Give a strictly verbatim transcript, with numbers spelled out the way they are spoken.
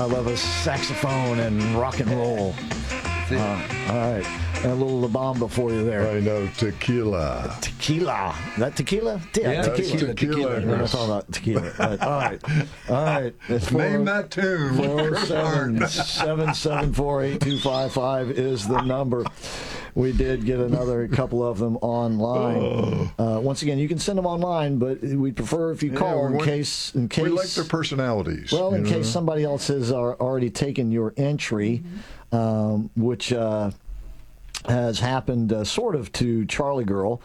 I love a saxophone and rock and roll. Uh, all right. And a little La Bamba for you there. I know, tequila. Tequila. Is that tequila? Yeah, Yeah, tequila. tequila. tequila. We're not talking about tequila. Right. All right. All right. It's Name that tune. four seven seven seven four eight two five five is the number. We did get another couple of them online. Oh. Uh, once again, you can send them online, but we'd prefer if you call Yeah, we in want- case in case We like their personalities. well, in you know? case somebody else has uh, already taken your entry, um, which uh, has happened uh, sort of to Charlie Girl.